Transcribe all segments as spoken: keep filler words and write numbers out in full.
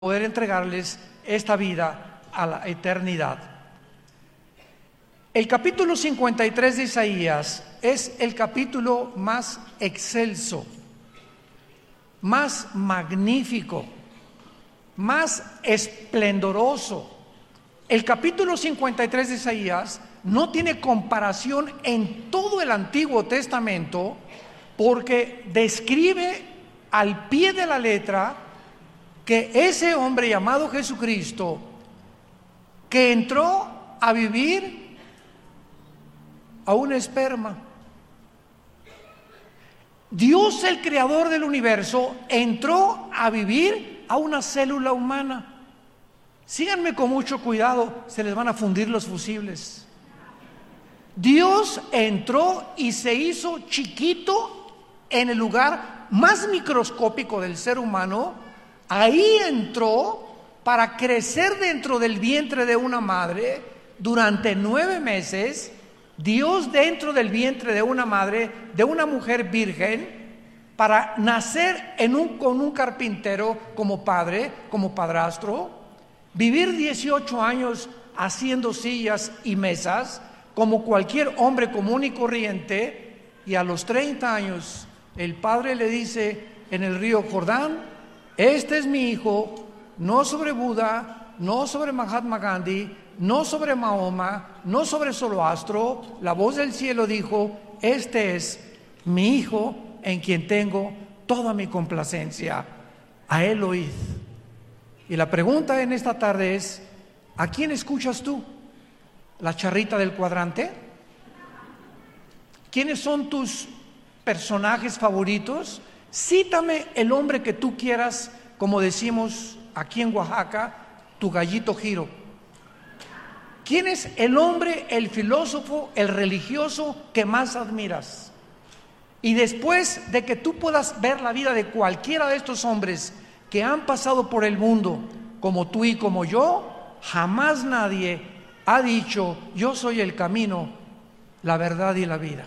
poder entregarles esta vida a la eternidad. El capítulo cincuenta y tres de Isaías es el capítulo más excelso, más magnífico, más esplendoroso. El capítulo cincuenta y tres de Isaías no tiene comparación en todo el Antiguo Testamento, porque describe al pie de la letra que ese hombre llamado Jesucristo, que entró a vivir a un esperma, Dios, el creador del universo, entró a vivir a una célula humana. Síganme con mucho cuidado, se les van a fundir los fusibles. Dios entró y se hizo chiquito en el lugar más microscópico del ser humano. Ahí entró para crecer dentro del vientre de una madre durante nueve meses. Dios dentro del vientre de una madre, de una mujer virgen, para nacer en un, con un carpintero como padre, como padrastro, vivir dieciocho años haciendo sillas y mesas como cualquier hombre común y corriente, y a los treinta años el padre le dice en el río Jordán: este es mi hijo, no sobre Buda, no sobre Mahatma Gandhi, no sobre Mahoma, no sobre Zoroastro. La voz del cielo dijo: este es mi hijo en quien tengo toda mi complacencia, a él oíd. Y la pregunta en esta tarde es: ¿a quién escuchas tú? ¿La charrita del cuadrante? ¿Quiénes son tus personajes favoritos? Cítame el hombre que tú quieras, como decimos aquí en Oaxaca, tu gallito giro. ¿Quién es el hombre, el filósofo, el religioso que más admiras? Y después de que tú puedas ver la vida de cualquiera de estos hombres que han pasado por el mundo, como tú y como yo, jamás nadie ha dicho: yo soy el camino, la verdad y la vida.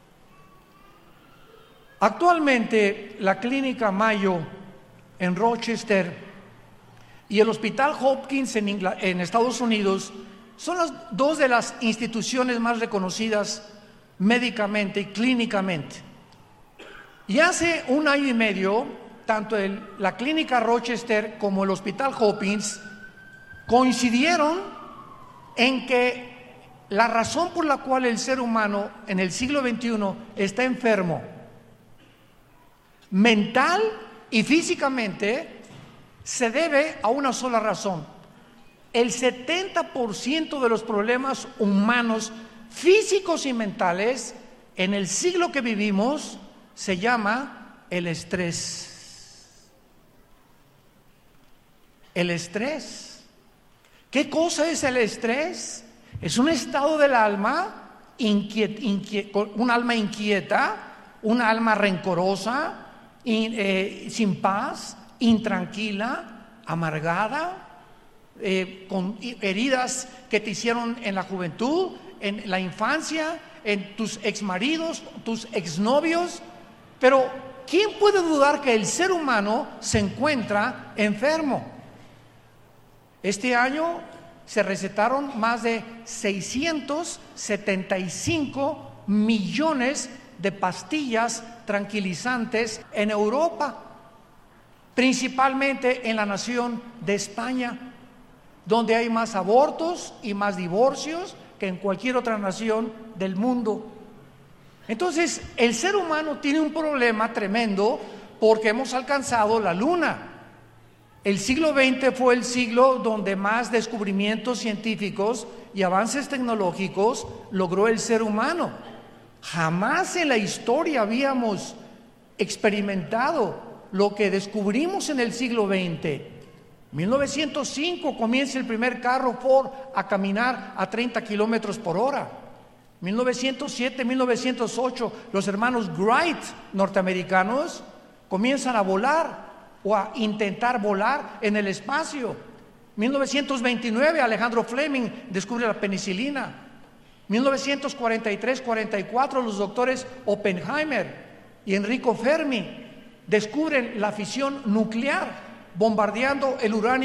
Actualmente la Clínica Mayo en Rochester y el Hospital Hopkins en, Ingl- en Estados Unidos son las dos de las instituciones más reconocidas médicamente y clínicamente. Y hace un año y medio, tanto el, la Clínica Rochester como el Hospital Hopkins coincidieron en que la razón por la cual el ser humano en el siglo veintiuno está enfermo, mental y físicamente, se debe a una sola razón. El setenta por ciento de los problemas humanos físicos y mentales en el siglo que vivimos se llama el estrés. El estrés. ¿Qué cosa es el estrés? Es un estado del alma, inquiet, inquiet, un alma inquieta, un alma rencorosa, In, eh, sin paz, intranquila, amargada, eh, con heridas que te hicieron en la juventud, en la infancia, en tus exmaridos, tus exnovios. Pero ¿quién puede dudar que el ser humano se encuentra enfermo? Este año se recetaron más de seiscientos setenta y cinco millones de pastillas tranquilizantes en Europa, principalmente en la nación de España, donde hay más abortos y más divorcios que en cualquier otra nación del mundo. Entonces, el ser humano tiene un problema tremendo porque hemos alcanzado la luna. El siglo veinte fue el siglo donde más descubrimientos científicos y avances tecnológicos logró el ser humano. Jamás en la historia habíamos experimentado lo que descubrimos en el siglo veinte. En mil novecientos cinco comienza el primer carro Ford a caminar a treinta kilómetros por hora. En mil novecientos siete, mil novecientos ocho, los hermanos Wright norteamericanos comienzan a volar o a intentar volar en el espacio. En mil novecientos veintinueve, Alejandro Fleming descubre la penicilina. mil novecientos cuarenta y tres cuarenta y cuatro, los doctores Oppenheimer y Enrico Fermi descubren la fisión nuclear. bombardeando el uranio